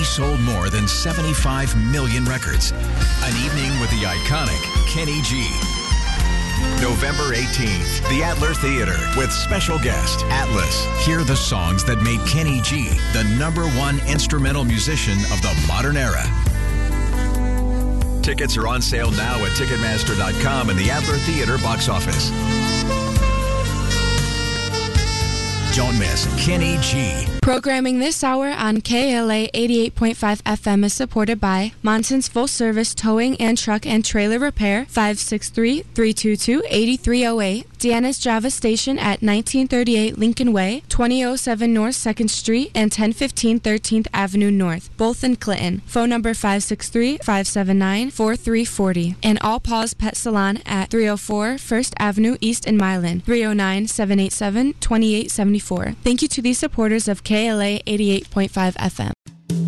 sold more than 75 million records. An evening with the iconic Kenny G. November 18th, the Adler Theater with special guest Atlas. Hear the songs that made Kenny G the #1 instrumental musician of the modern era. Tickets are on sale now at Ticketmaster.com and the Adler Theater box office. Don't miss Kenny G. Programming this hour on KLA 88.5 FM is supported by Monson's Full Service Towing and Truck and Trailer Repair, 563-322-8308. Deanna's Java Station at 1938 Lincoln Way, 2007 North 2nd Street, and 1015 13th Avenue North, both in Clinton. Phone number 563-579-4340. And All Paws Pet Salon at 304 1st Avenue East in Milan, 309-787-2874. Thank you to the supporters of KLA 88.5 FM.